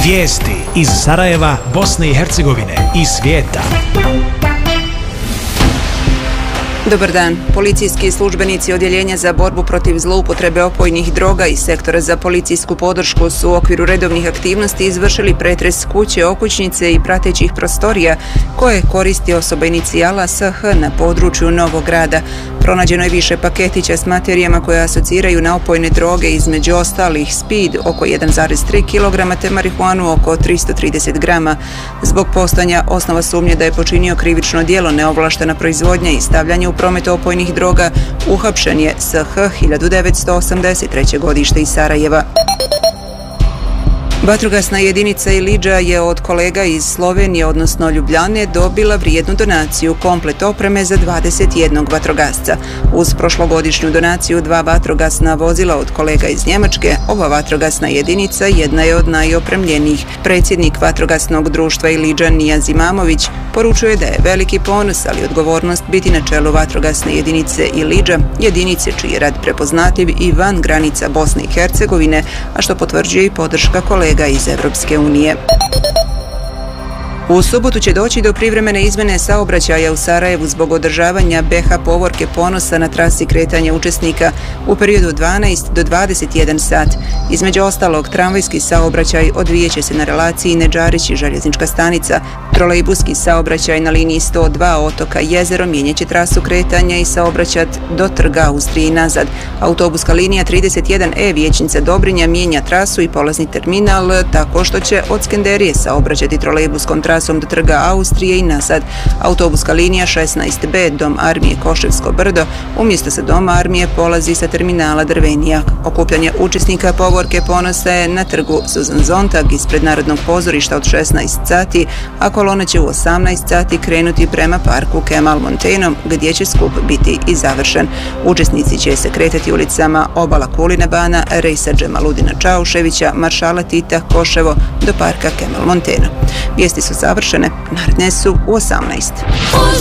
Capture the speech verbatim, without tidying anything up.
Vijesti iz Sarajeva, Bosne i Hercegovine i svijeta. Dobar dan. Policijski službenici Odjeljenja za borbu protiv zloupotrebe opojnih droga i Sektora za policijsku podršku su u okviru redovnih aktivnosti izvršili pretres kuće, okućnice i pratećih prostorija koje koristi osoba inicijala S H na području Novog Grada. Pronađeno je više paketića s materijama koje asociraju na opojne droge, između ostalih speed oko jedan zarez tri kilograma te marihuanu oko tristo trideset grama. Zbog postojanja osnova sumnje da je počinio krivično djelo neovlaštena proizvodnja i stavljanje u promet opojnih droga, uhapšen je S H hiljadu devetsto osamdeset treće godište iz Sarajeva. Vatrogasna jedinica Ilidža je od kolega iz Slovenije, odnosno Ljubljane, dobila vrijednu donaciju komplet opreme za dvadeset jednog vatrogasca. Uz prošlogodišnju donaciju dva vatrogasna vozila od kolega iz Njemačke, ova vatrogasna jedinica jedna je od najopremljenijih. Predsjednik vatrogasnog društva Ilidža Nija Zimamović poručuje da je veliki ponos, ali odgovornost biti na čelu vatrogasne jedinice Ilidža, jedinice čiji je rad prepoznatljiv i van granica Bosne i Hercegovine, a što potvrđuje i podrška kolega iz Evropske unije. U subotu će doći do privremene izmjene saobraćaja u Sarajevu zbog održavanja B H povorke Ponosa na trasi kretanja učesnika u periodu dvanaest do dvadeset jedan sat. Između ostalog, tramvajski saobraćaj odvijat će se na relaciji Nedžarić i željeznička stanica. Trolejbuski saobraćaj na liniji sto dva Otoka Jezero mijenjat će trasu kretanja i saobraćat do Trga Austrije i nazad. Autobuska linija trideset jedan E Vijećnica Dobrinja mijenja trasu i polazni terminal tako što će od Skenderije saobraćati trolejbuskom trasom do Trga Austrije i nazad. Autobuska linija šesnaest B Dom Armije Koševsko Brdo umjesto sa Doma Armije polazi sa terminala Drvenijak. Okupljanje učesnika povorke Ponosa je na trgu Suzan Zontag ispred Narodnog pozorišta od šesnaest sati, a kolona će u osamnaest sati krenuti prema parku Kemal Montenom, gdje će skup biti i završen. Učesnici će se kretati ulicama Obala Kulina Bana, Rejsa Džemaludina Čauševića, Maršala Tita, Koševo do parka Kemal Monteno. Vijesti su završene, naredne su u osamnaest.